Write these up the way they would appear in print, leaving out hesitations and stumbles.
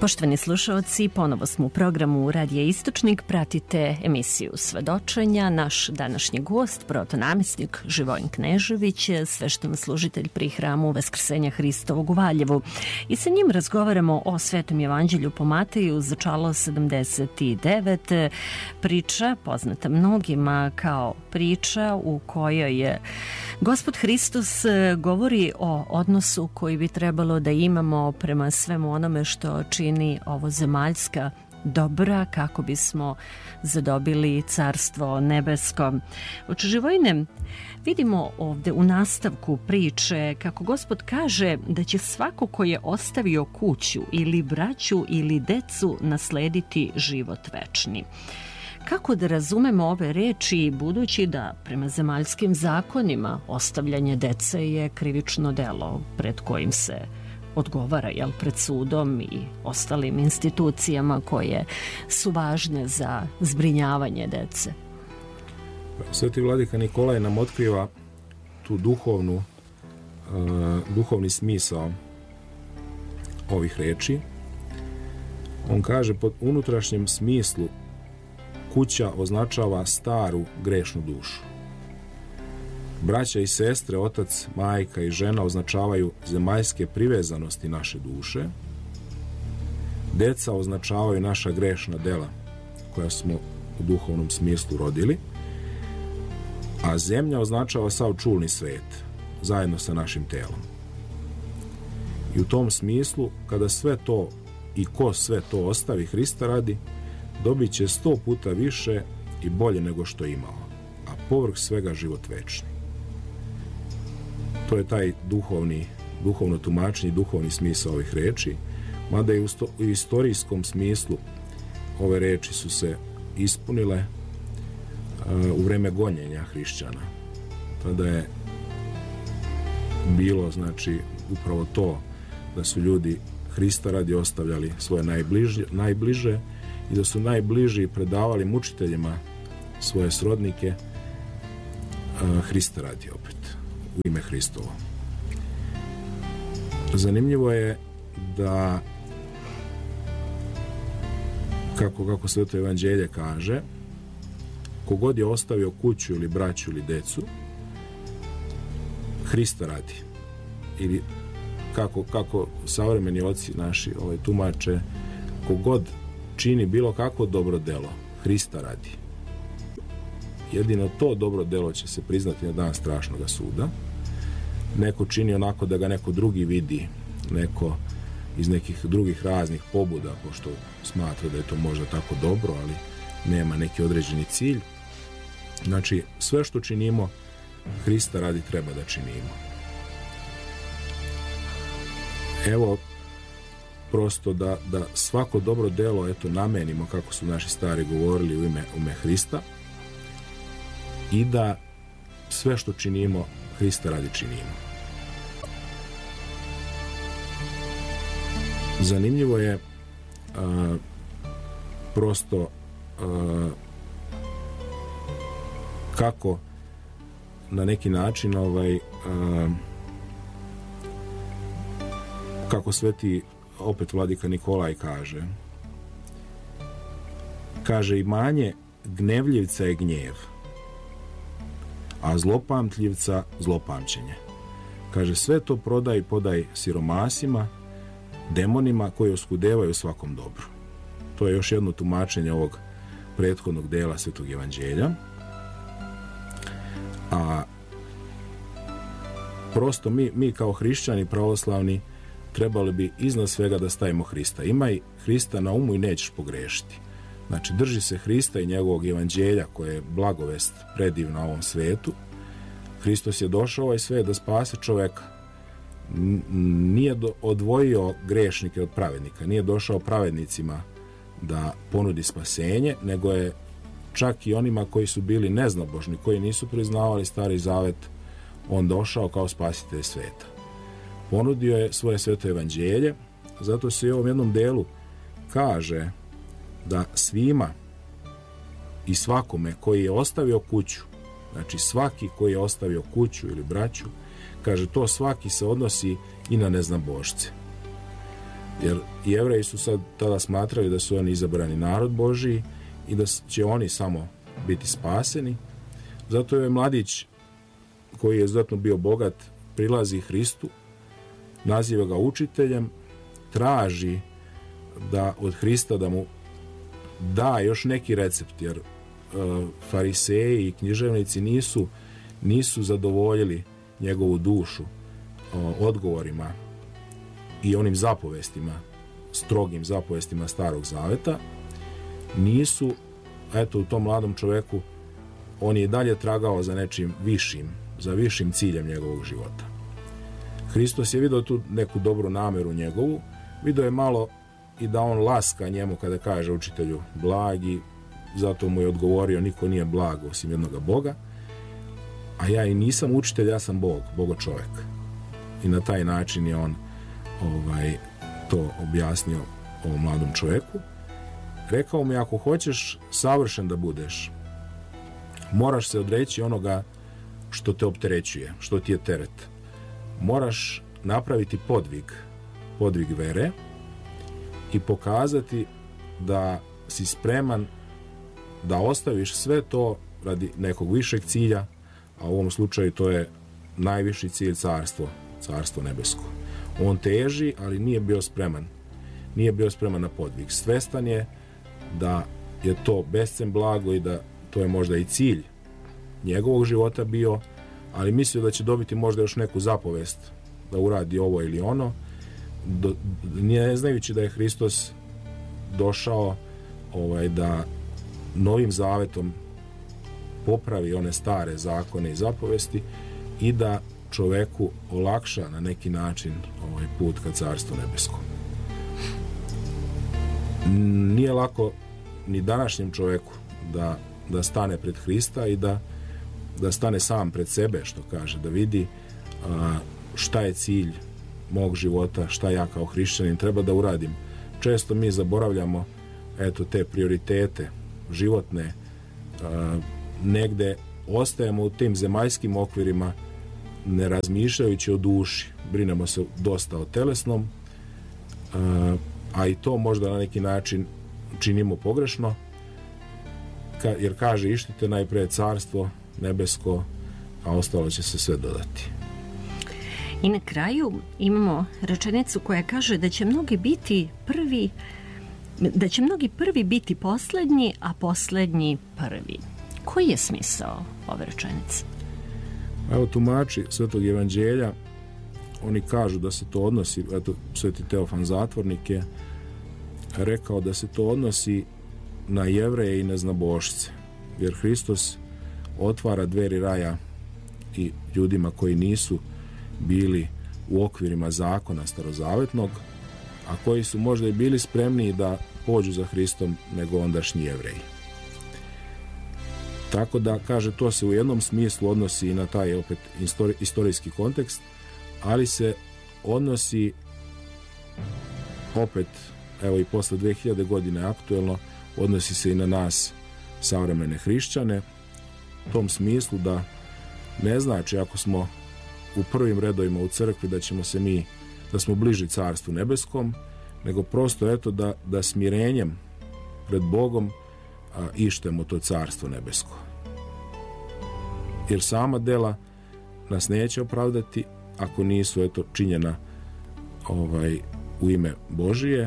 Poštovani slušalci, ponovo smo u programu Radija Istočnik. Pratite emisiju Svedočenja. Naš današnji gost, protonamjesnik Živojin Knežević, sveštenoslужitelj pri hramu Vaskrsenja Hristovog u Valjevu. I sa njim razgovaramo o Svetom evanđelju po Mateju, začalo 79. Priča poznata mnogima kao priča u kojoj je Gospod Hristos govori o odnosu koji bi trebalo da imamo prema svemu onome što čini ovo zemaljska dobra kako bismo zadobili Carstvo nebesko. Oče Živojine, vidimo ovde u nastavku priče kako Gospod kaže da će svako ko je ostavio kuću ili braću ili decu naslediti život večni. Kako da razumemo ove reči, budući da prema zemaljskim zakonima ostavljanje dece je krivično delo pred kojim se odgovara, pred sudom i ostalim institucijama koje su važne za zbrinjavanje dece? Sveti vladika Nikolaj nam otkriva tu duhovni smisao ovih reči. On kaže, pod unutrašnjem smislu kuća označava staru grešnu dušu. Braća i sestre, otac, majka i žena označavaju zemaljske privezanosti naše duše. Deca označavaju naša grešna dela koja smo u duhovnom smislu rodili. A zemlja označava sav čulni svet zajedno sa našim telom. I u tom smislu, kada sve to i ko sve to ostavi Hrista radi, dobit će 100 puta više i bolje nego što je imao, a povrh svega život večni. To je taj duhovno tumačenje, duhovni smisao ovih reči, mada i u istorijskom smislu ove reči su se ispunile u vreme gonjenja hrišćana. Tada je bilo, upravo to da su ljudi Hrista radi ostavljali svoje najbliže i da su najbliži predavali mučiteljima svoje srodnike Hrista radi opet, u ime Hristovo. Zanimljivo je da kako Sveto evanđelje kaže, kogod je ostavio kuću ili braću ili decu, Hrista radi. Ili kako savremeni oci naši tumače, kogod čini bilo kakvo dobro delo, Hrista radi. Jedino to dobro delo će se priznati na dan strašnog suda. Neko čini onako da ga neko drugi vidi, neko iz nekih drugih raznih pobuda, pošto smatra da je to možda tako dobro, ali nema neki određeni cilj. Znači, sve što činimo, Hrista radi treba da činimo. Evo, prosto da svako dobro delo namenimo, kako su naši stari govorili, u ime Hrista, i da sve što činimo, Hrista radi činimo. Zanimljivo je prosto kako na neki način kako sveti opet vladika Nikolaj kaže imanje gnevljivca je gnjev, a zlopamtljivca zlopamćenje. Kaže, sve to prodaj i podaj siromasima, demonima koji oskudevaju svakom dobru. To je još jedno tumačenje ovog prethodnog dela Svetog evanđelja. A prosto mi kao hrišćani pravoslavni trebali bi iznad svega da stavimo Hrista. Imaj Hrista na umu i nećeš pogrešiti. Znači, drži se Hrista i njegovog evanđelja koje je blagovest predivna na ovom svetu. Hristos je došao ovaj svet da spase čoveka. Nije odvojio grešnike od pravednika. Nije došao pravednicima da ponudi spasenje, nego je čak i onima koji su bili neznabožni, koji nisu priznavali Stari Zavet, on došao kao spasitelj sveta. Ponudio je svoje sveto evanđelje, zato se i u ovom jednom delu kaže da svima i svakome koji je ostavio kuću, znači svaki koji je ostavio kuću ili braću, kaže, to svaki se odnosi i na neznabošce. Jer Jevreji su sad tada smatrali da su oni izabrani narod Božiji i da će oni samo biti spaseni. Zato je mladić koji je izuzetno bio bogat prilazi Hristu, naziva ga učiteljem, traži da od Hrista da mu da još neki recept, jer fariseji i književnici nisu zadovoljili njegovu dušu odgovorima i onim zapovestima, strogim zapovestima Starog Zaveta. Nisu, eto, u tom mladom čoveku on je dalje tragao za nečim višim, za višim ciljem njegovog života. Hristos je vidio tu neku dobru nameru njegovu, vidio je malo i da on laska njemu kada kaže učitelju blagi, zato mu je odgovorio niko nije blag osim jednoga Boga, a ja i nisam učitelj, ja sam Bog, Bogo čovjek. I na taj način je on to objasnio ovom mladom čovjeku. Rekao mi, ako hoćeš savršen da budeš, moraš se odreći onoga što te opterećuje, što ti je teret. Moraš napraviti podvig vere i pokazati da si spreman da ostaviš sve to radi nekog višeg cilja, a u ovom slučaju to je najviši cilj carstvo nebesko. On teži, ali nije bio spreman na podvig. Svestan je da je to bescen blago i da to je možda i cilj njegovog života bio, ali mislio da će dobiti možda još neku zapovest da uradi ovo ili ono, ne znajući da je Hristos došao da novim zavetom popravi one stare zakone i zapovesti i da čoveku olakša na neki način put ka carstvu nebeskom. Nije lako ni današnjem čoveku da stane pred Hrista i da stane sam pred sebe, što kaže, da vidi šta je cilj mog života, šta ja kao hrišćanin treba da uradim. Često mi zaboravljamo te prioritete životne, negde ostajemo u tim zemaljskim okvirima ne razmišljajući o duši. Brinemo se dosta o telesnom, a i to možda na neki način činimo pogrešno, jer kaže ištite najpre carstvo nebesko, a ostalo će se sve dodati. I na kraju imamo rečenicu koja kaže da će mnogi prvi biti poslednji, a poslednji prvi. Koji je smisao ove rečenice? Evo, tumači Svetog Evanđelja, oni kažu da se to odnosi, eto, Sveti Teofan Zatvornik je rekao da se to odnosi na Jevreje i neznabošce, jer Hristos otvara dveri raja i ljudima koji nisu bili u okvirima zakona starozavetnog, a koji su možda i bili spremniji da pođu za Hristom nego ondašnji Jevreji. Tako da, kaže, to se u jednom smislu odnosi i na taj opet istorijski kontekst, ali se odnosi opet, evo i posle 2000 godine aktuelno, odnosi se i na nas savremene hrišćane, u tom smislu da ne znači ako smo u prvim redovima u crkvi da smo bliži carstvu nebeskom, nego prosto eto da smirenjem pred Bogom ištemo to carstvo nebesko. Jer sama dela nas neće opravdati ako nisu činjena u ime Božije,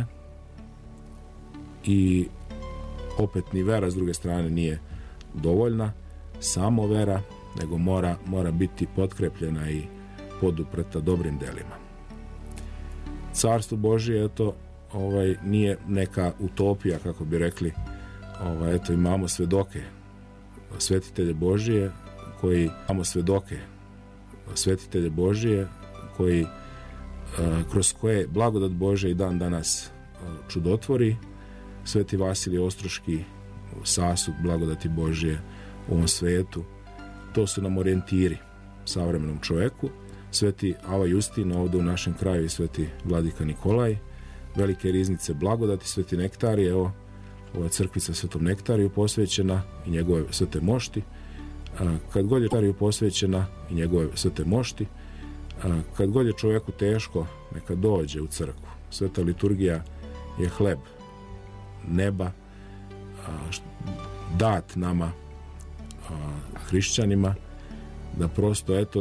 i opet ni vera s druge strane nije dovoljna, samo vera, nego mora biti potkrepljena i podupreta dobrim delima. Carstvo Božije nije neka utopija, kako bi rekli. Imamo svedoke, svetitelje Božije koji kroz koje blagodat Božja i dan danas čudotvori. Sveti Vasilije Ostroški, sasud blagodati Božje u ovom svetu, to su nam orijentiri savremenom čoveku. Sveti Ava Justin ovdje u našem kraju i sveti Vladika Nikolaj, velike riznice blagodati, sveti Nektarije, evo ova crkvica Svetom Nektariju posvećena i njegove svete mošti. Kad god je Nektariju posvećena i njegove svete mošti, kad god je čovjeku teško, neka dođe u crkvu, Sveta liturgija je hleb neba, dat nama, hrišćanima, da prosto, eto,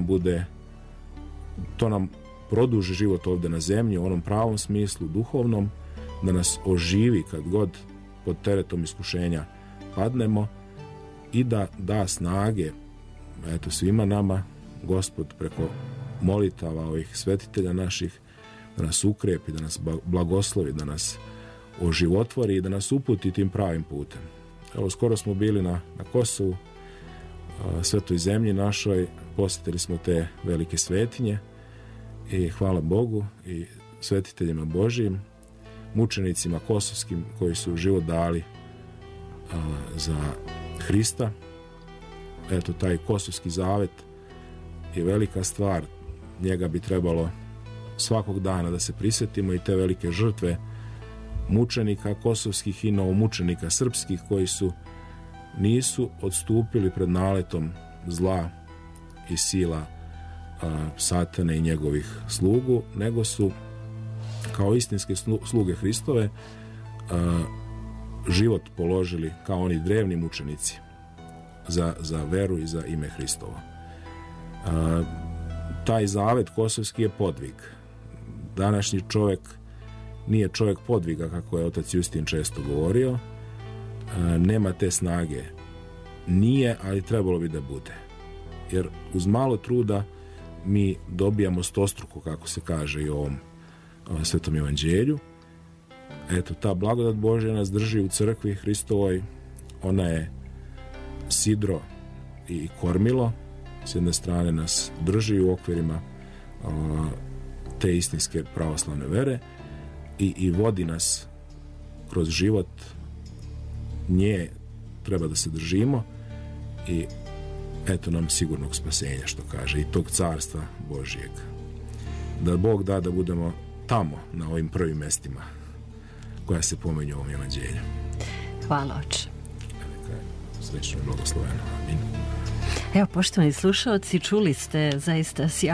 to nam produži život ovdje na zemlji u onom pravom smislu, duhovnom, da nas oživi kad god pod teretom iskušenja padnemo i da da snage, eto, svima nama, Gospod preko molitava ovih svetitelja naših, da nas ukrepi, da nas blagoslovi, da nas oživotvori i da nas uputi tim pravim putem. Evo, skoro smo bili na Kosovu, svetoj zemlji našoj, posjetili smo te velike svetinje i hvala Bogu i svetiteljima Božijim, mučenicima kosovskim koji su život dali za Hrista. Eto, taj kosovski zavet je velika stvar, njega bi trebalo svakog dana da se prisjetimo i te velike žrtve mučenika kosovskih i novomučenika srpskih koji nisu odstupili pred naletom zla i sila satane i njegovih slugu, nego su kao istinske sluge Hristove život položili kao oni drevni mučenici za veru i za ime Hristovo. Taj zavet kosovski je podvig. Današnji čovjek nije čovjek podviga, kako je otac Justin često govorio. Nema te snage. Nije, ali trebalo bi da bude. Jer uz malo truda mi dobijamo stostruko, kako se kaže i u ovom Svetom evanđelju. Eto, ta blagodat Božja nas drži u crkvi Hristovoj. Ona je sidro i kormilo. S jedne strane nas drži u okvirima te istinske pravoslavne vere i vodi nas kroz život. Nje treba da se držimo i eto nam sigurnog spasenja, što kaže, i tog carstva Božijeg. Da Bog da budemo tamo, na ovim prvim mestima koja se pomenju u ovom evanđelju. Hvala, oče. Srećno i blagosloveno. Amin. Evo, poštovani slušaoci, čuli ste zaista